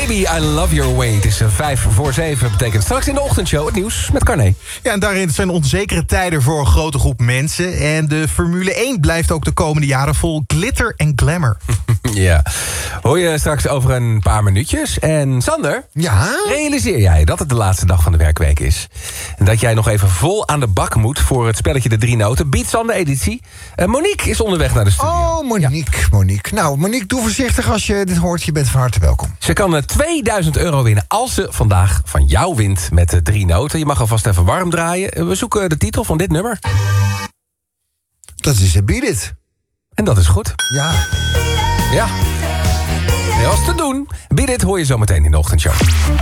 Baby, I love your way. Het is 6:55. Betekent straks in de ochtendshow het nieuws met Carné. Ja, en daarin zijn onzekere tijden voor een grote groep mensen. En de Formule 1 blijft ook de komende jaren vol glitter en glamour. Ja, hoor je straks over een paar minuutjes. En Sander, realiseer jij dat het de laatste dag van de werkweek is? En dat jij nog even vol aan de bak moet voor het spelletje De Drie Noten. Beat Sander editie. Monique is onderweg naar de studio. Oh, Monique. Nou, Monique, doe voorzichtig als je dit hoort. Je bent van harte welkom. Ze kan €2000 winnen als ze vandaag van jou wint met de 3 noten. Je mag alvast even warm draaien. We zoeken de titel van dit nummer. Dat is Beat It. En dat is goed. Ja. Ja. Heel als te doen. Beat It hoor je zo meteen in de ochtendshow.